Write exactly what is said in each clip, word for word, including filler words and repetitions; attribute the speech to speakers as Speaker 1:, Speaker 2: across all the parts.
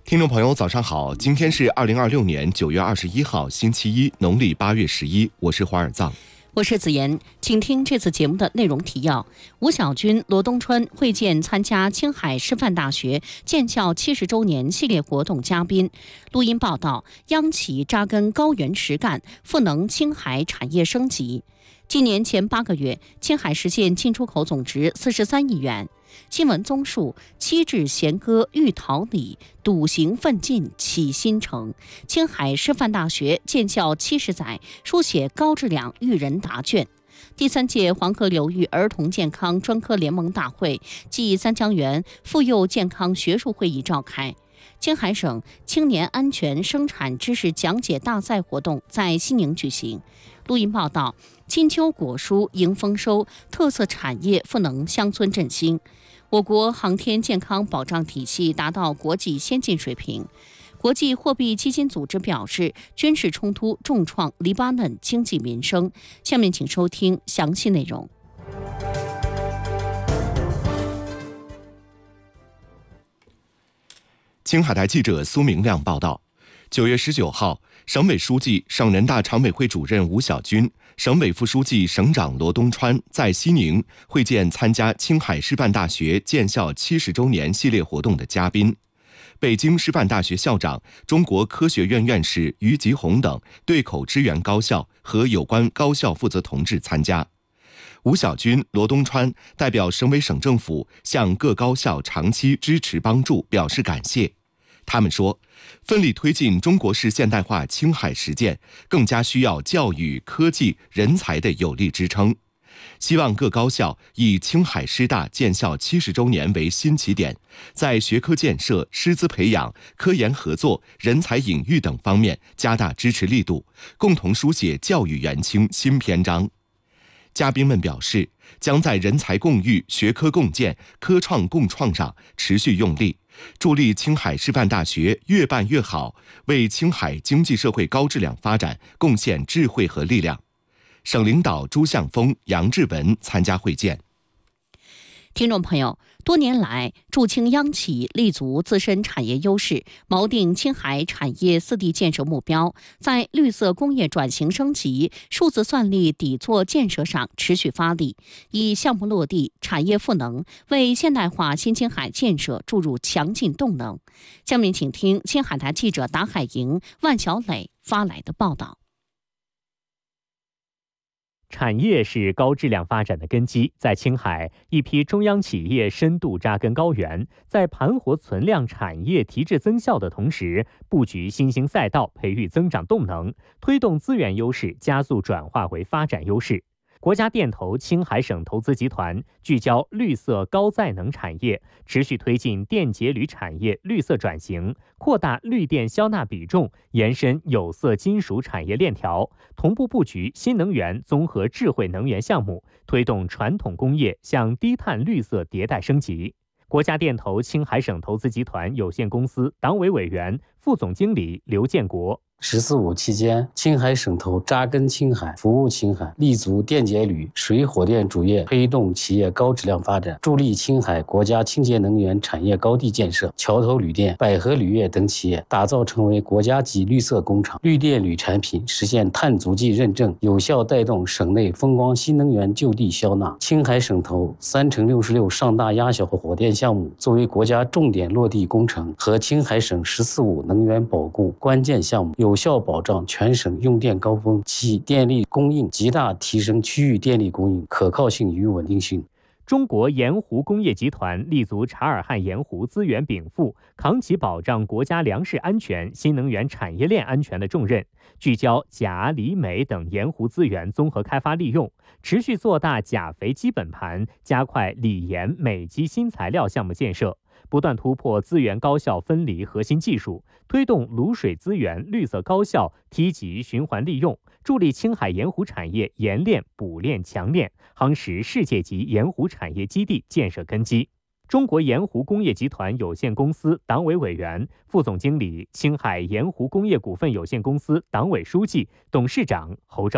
Speaker 1: 听众朋友，早上好！今天是二零二六年九月二十一号，星期一，农历八月十一。我是华尔藏，
Speaker 2: 我是子妍，请听这次节目的内容提要：吴小军、罗东川会见参加青海师范大学建校七十周年系列活动嘉宾。录音报道：央企扎根高原实干，赋能青海产业升级。今年前八个月，青海实现进出口总值四十三亿元。新闻综述：七至弦歌玉桃李，笃行奋进启新城。青海师范大学建校七十载，书写高质量育人答卷。第三届黄河流域儿童健康专科联盟大会暨三江源妇幼健康学术会议召开。青海省青年安全生产知识讲解大赛活动在西宁举行。录音报道：金秋果蔬迎丰收，特色产业赋能乡村振兴。我国航天健康保障体系达到国际先进水平。国际货币基金组织表示，军事冲突重创黎巴嫩经济民生。下面请收听详细内容。
Speaker 1: 青海台记者苏明亮报道，九月十九号，省委书记、省人大常委会主任吴小军、省委副书记、省长罗东川在西宁会见参加青海师范大学建校七十周年系列活动的嘉宾。北京师范大学校长、中国科学院院士于吉红等对口支援高校和有关高校负责同志参加。吴小军、罗东川代表省委省政府向各高校长期支持帮助表示感谢。他们说，奋力推进中国式现代化青海实践，更加需要教育、科技、人才的有力支撑。希望各高校以青海师大建校七十周年为新起点，在学科建设、师资培养、科研合作、人才引育等方面加大支持力度，共同书写教育元清新篇章。嘉宾们表示，将在人才共育、学科共建、科创共创上持续用力，助力青海师范大学越办越好，为青海经济社会高质量发展贡献智慧和力量。省领导朱向峰、杨志文参加会见。
Speaker 2: 听众朋友，多年来，驻青央企立足自身产业优势，锚定青海产业四地建设目标，在绿色工业转型升级、数字算力底座建设上持续发力，以项目落地、产业赋能，为现代化新青海建设注入强劲动能。下面请听青海台记者达海莹、万小磊发来的报道。
Speaker 3: 产业是高质量发展的根基，在青海，一批中央企业深度扎根高原，在盘活存量产业提质增效的同时，布局新兴赛道，培育增长动能，推动资源优势加速转化为发展优势。国家电投青海省投资集团聚焦绿色高载能产业，持续推进电解铝产业绿色转型，扩大绿电销纳比重，延伸有色金属产业链条，同步布局新能源综合智慧能源项目，推动传统工业向低碳绿色迭代升级。国家电投青海省投资集团有限公司党委委员、副总经理刘建国。
Speaker 4: 十四五期间，青海省投扎根青海，服务青海，立足电解铝、水火电主业，推动企业高质量发展，助力青海国家清洁能源产业高地建设。桥头铝电、百合铝业等企业打造成为国家级绿色工厂，绿电铝产品实现碳足迹认证，有效带动省内风光新能源就地销纳。青海省投三乘六十六上大压小火电项目作为国家重点落地工程和青海省十四五能源保供关键项目，有效保障全省用电高峰其电力供应，极大提升区域电力供应可靠性与稳定性。
Speaker 3: 中国盐湖工业集团立足察尔汗盐湖资源禀赋，扛起保障国家粮食安全、新能源产业链安全的重任，聚焦钾、锂、镁等盐湖资源综合开发利用，持续做大钾肥基本盘，加快锂盐、镁基新材料项目建设，不断突破资源高效分离核心技术，推动卤水资源绿色高效梯级循环利用，助力青海盐湖产业冶炼、补炼、强炼，夯实世界级盐湖产业基地建设根基。中国盐湖工业集团有限公司党委委员、副总经理、青海盐湖工业股份有限公司党委书记、董事长侯朝飞。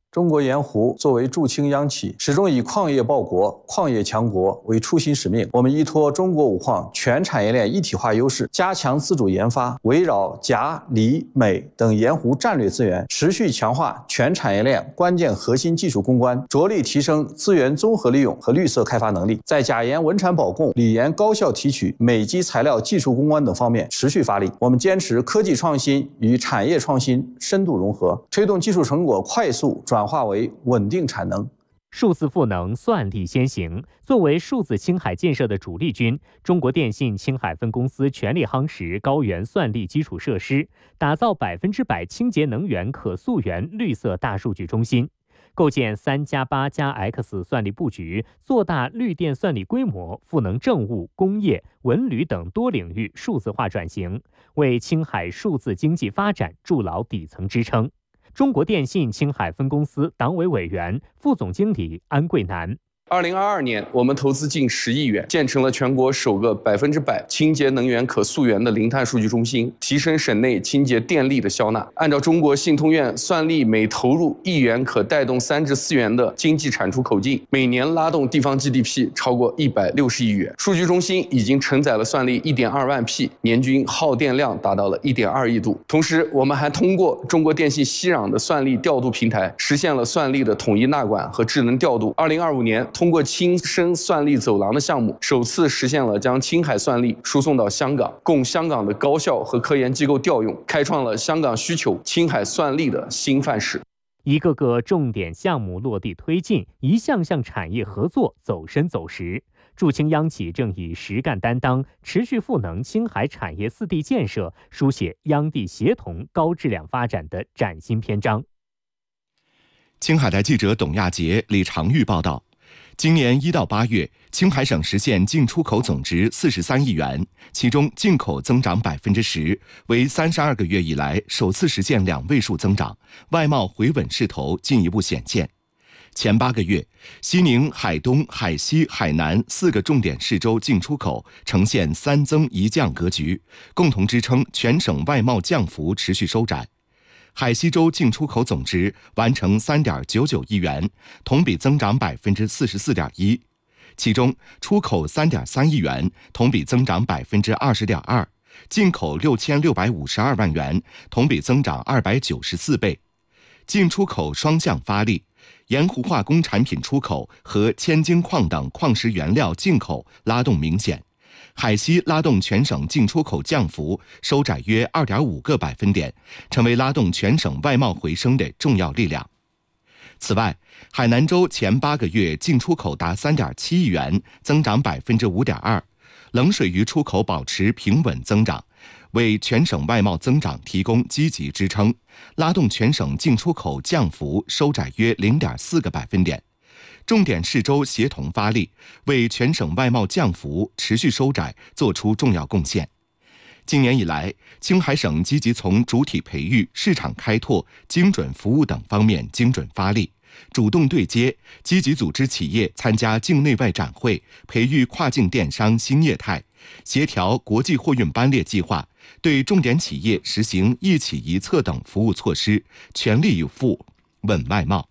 Speaker 5: 中国盐湖作为驻青央企，始终以矿业报国、矿业强国为初心使命。我们依托中国五矿全产业链一体化优势，加强自主研发，围绕钾、锂、镁等盐湖战略资源，持续强化全产业链关键核心技术攻关，着力提升资源综合利用和绿色开发能力。在钾盐稳产保供、锂盐高效提取、镁基材料技术攻关等方面持续发力。我们坚持科技创新与产业创新深度融合，推动技术成果快速转化为稳定产能。
Speaker 3: 数字赋能算力先行，作为数字青海建设的主力军，中国电信青海分公司全力夯实高原算力基础设施，打造百分之百清洁能源可溯源绿色大数据中心，构建三加八加 X 算力布局，做大绿电算力规模，赋能政务、工业、文旅等多领域数字化转型，为青海数字经济发展筑牢底层支撑。中国电信青海分公司党委委员、副总经理安桂南。
Speaker 6: 二零二二年，我们投资近十亿元，建成了全国首个百分之百清洁能源可溯源的零碳数据中心，提升省内清洁电力的消纳。按照中国信通院算力每投入一元可带动三至四元的经济产出口径，每年拉动地方 G D P 超过一百六十亿元。数据中心已经承载了算力一点二万 P， 年均耗电量达到了一点二亿度。同时，我们还通过中国电信西壤的算力调度平台，实现了算力的统一纳管和智能调度。二零二五年。通过青深算力走廊的项目，首次实现了将青海算力输送到香港，供香港的高校和科研机构调用，开创了香港需求青海算力的新范式。
Speaker 3: 一个个重点项目落地推进，一项项产业合作走深走实。驻青央企正以实干担当，持续赋能青海产业四地建设，书写央地协同高质量发展的崭新篇章。
Speaker 1: 青海台记者董亚杰、李长玉报道。今年一到八月，青海省实现进出口总值四十三亿元，其中进口增长百分之十，为三十二个月以来首次实现两位数增长，外贸回稳势头进一步显现。前八个月，西宁、海东、海西、海南四个重点市州进出口呈现三增一降格局，共同支撑全省外贸降幅持续收窄。海西州进出口总值完成三点九九亿元，同比增长百分之四十四点一，其中出口三点三亿元，同比增长百分之二十点二，进口六千六百五十二万元，同比增长二百九十四倍。进出口双向发力，盐湖化工产品出口和千晶矿等矿石原料进口拉动明显。海西拉动全省进出口降幅收窄约 二点五个百分点，成为拉动全省外贸回升的重要力量。此外，海南州前八个月进出口达 三点七亿元，增长 百分之五点二， 冷水鱼出口保持平稳增长，为全省外贸增长提供积极支撑，拉动全省进出口降幅收窄约 零点四个百分点。重点市州协同发力，为全省外贸降幅持续收窄做出重要贡献。今年以来，青海省积极从主体培育、市场开拓、精准服务等方面精准发力，主动对接，积极组织企业参加境内外展会，培育跨境电商新业态，协调国际货运班列计划，对重点企业实行一企一策等服务措施，全力以赴稳外贸。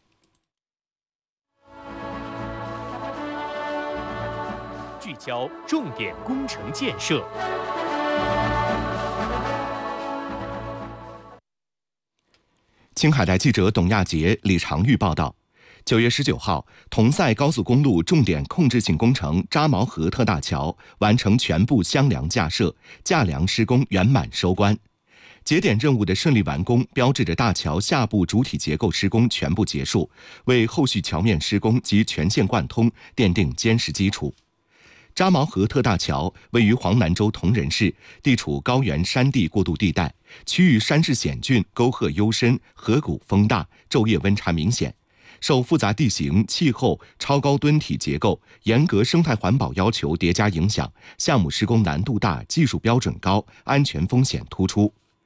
Speaker 3: 聚焦重点工程建设。
Speaker 1: 青海台记者董亚杰、李长玉报道。九月十九号，同赛高速公路重点控制性工程扎毛河特大桥完成全部箱梁架设，架梁施工圆满收官。节点任务的顺利完工，标志着大桥下部主体结构施工全部结束，为后续桥面施工及全线贯通奠定坚实基础。扎毛河特大桥位于黄南州铜仁市，地处高原山地过渡地带，区域山势险峻，沟壑幽深，河谷风大，昼夜温差明显。受复杂地形、气候、超高墩体结构、严格生态环保要求叠加影响，项目施工难度大，技术标准高，安全风险突出。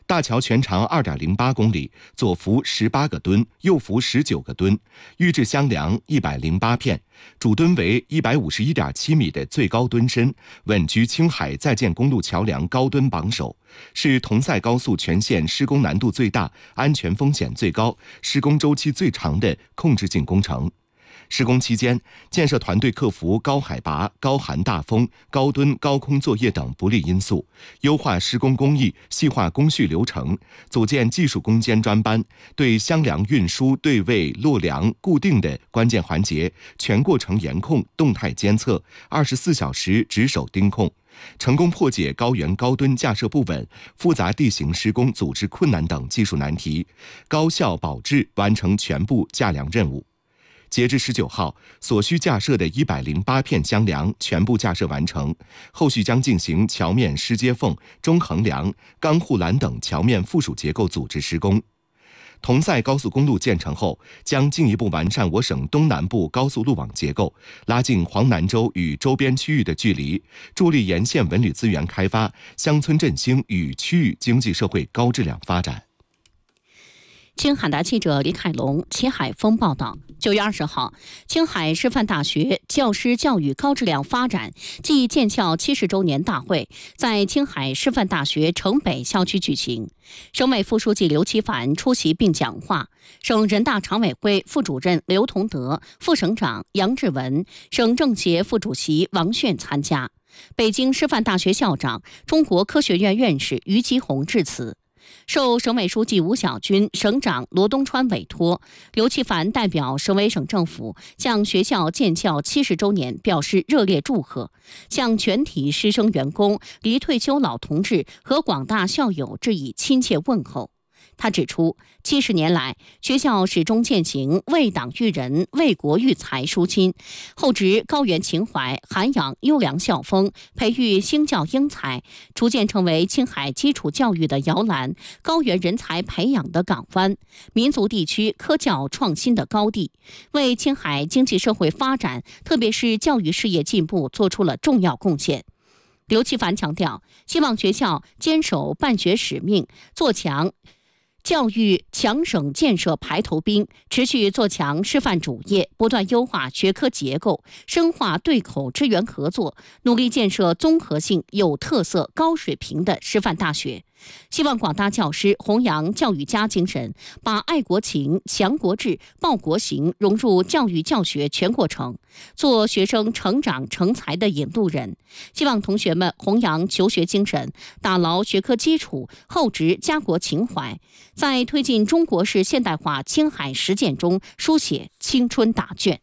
Speaker 1: 大桥全长 二点零八公里，左浮十八个墩，右浮十九个墩，预制箱梁一百零八片，主墩为 一百五十一点七米的最高墩深，稳居青海在建公路桥梁高墩榜首，是同赛高速全线施工难度最大、安全风险最高、施工周期最长的控制性工程。施工期间，建设团队克服高海拔、高寒大风、高墩、高空作业等不利因素，优化施工工艺，细化工序流程，组建技术攻坚专班，对箱梁运输、对位、落梁、固定的关键环节全过程严控、动态监测，二十四小时值守盯控，成功破解高原高墩架设不稳、复杂地形施工组织困难等技术难题，高效保质完成全部架梁任务。截至十九号，所需架设的一百零八片箱梁全部架设完成，后续将进行桥面施接缝、中横梁、钢护栏等桥面附属结构组织施工。同赛高速公路建成后，将进一步完善我省东南部高速路网结构，拉近黄南州与周边区域的距离，助力沿线文旅资源开发、乡村振兴与区域经济社会高质量发展。
Speaker 2: 青海的记者李凯龙、齐海峰报道。九月二十号，青海师范大学教师教育高质量发展暨建校七十周年大会在青海师范大学城北校区举行。省委副书记刘奇帆出席并讲话，省人大常委会副主任刘同德、副省长杨志文、省政协副主席王炫参加。北京师范大学校长、中国科学院院士于基红致辞。受省委书记吴小军、省长罗东川委托，刘奇帆代表省委省政府向学校建校七十周年表示热烈祝贺，向全体师生员工、离退休老同志和广大校友致以亲切问候。他指出，七十年来，学校始终践行为党育人、为国育才疏心，厚植高原情怀，涵养优良校风，培育兴教英才，逐渐成为青海基础教育的摇篮，高原人才培养的港湾，民族地区科教创新的高地，为青海经济社会发展，特别是教育事业进步做出了重要贡献。刘奇帆强调，希望学校坚守办学使命，做强教育强省建设排头兵，持续做强师范主业，不断优化学科结构，深化对口支援合作，努力建设综合性、有特色、高水平的师范大学。希望广大教师弘扬教育家精神，把爱国情、强国志、报国行融入教育教学全过程，做学生成长成才的引路人。希望同学们弘扬求学精神，打牢学科基础，厚植家国情怀，在推进中国式现代化青海实践中书写青春大卷。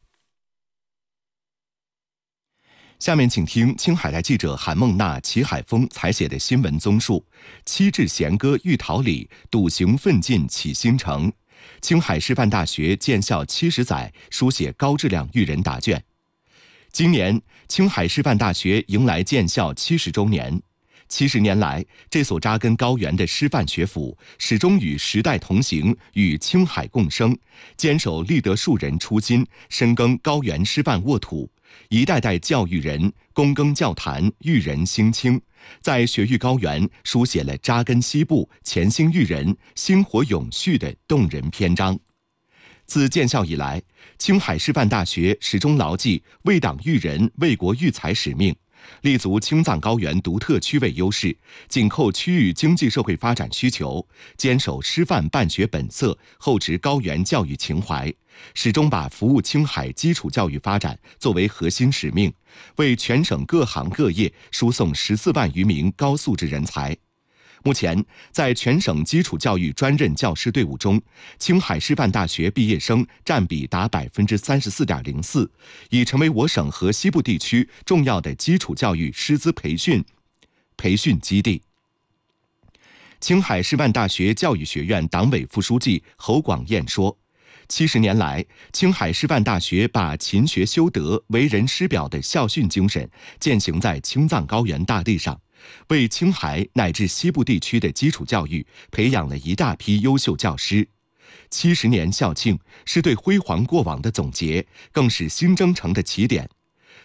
Speaker 1: 下面请听青海台记者韩梦娜、齐海峰采写的新闻综述：七至弦歌玉桃李，笃行奋进启新城。青海师范大学建校七十载，书写高质量育人答卷。今年，青海师范大学迎来建校七十周年。七十年来，这所扎根高原的师范学府始终与时代同行，与青海共生，坚守立德树人初心，深耕高原师范沃土，一代代教育人，躬耕教坛，育人兴青，在学育高原书写了扎根西部、潜心育人、薪火永续的动人篇章。自建校以来，青海师范大学始终牢记为党育人、为国育才使命，立足青藏高原独特区位优势，紧扣区域经济社会发展需求，坚守师范办学本色，厚植高原教育情怀，始终把服务青海基础教育发展作为核心使命，为全省各行各业输送十四万余名高素质人才。目前，在全省基础教育专任教师队伍中，青海师范大学毕业生占比达百分之三十四点零四，已成为我省和西部地区重要的基础教育师资培训培训基地。青海师范大学教育学院党委副书记侯广彦说，七十年来，青海师范大学把勤学修德、为人师表的校训精神践行在青藏高原大地上，为青海乃至西部地区的基础教育培养了一大批优秀教师。七十年校庆是对辉煌过往的总结，更是新征程的起点。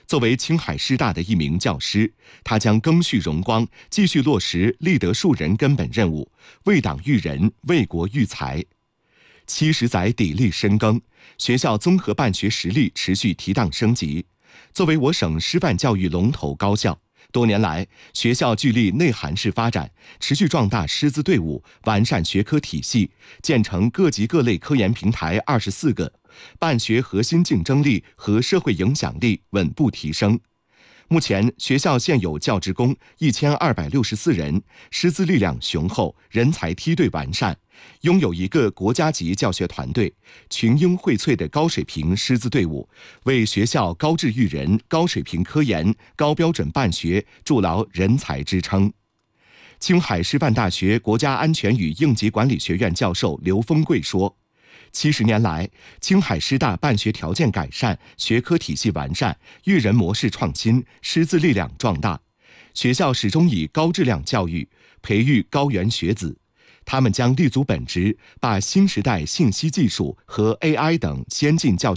Speaker 1: 作为青海师大的一名教师，他将赓续荣光，继续落实立德树人根本任务，为党育人，为国育才。七十载砥砺深耕，学校综合办学实力持续提档升级。作为我省师范教育龙头高校，多年来，学校聚力内涵式发展，持续壮大师资队伍，完善学科体系，建成各级各类科研平台二十四个，办学核心竞争力和社会影响力稳步提升。目前，学校现有教职工一千二百六十四人，师资力量雄厚，人才梯队完善，拥有一个国家级教学团队，群英荟萃的高水平师资队伍，为学校高质育人、高水平科研、高标准办学筑牢人才支撑。青海师范大学国家安全与应急管理学院教授刘峰贵说，七十年来，青海师大办学条件改善，学科体系完善，育人模式创新，师资力量壮大。学校始终以高质量教育培育高原学子，他们将立足本职，把新时代信息技术和 A I 等先进教学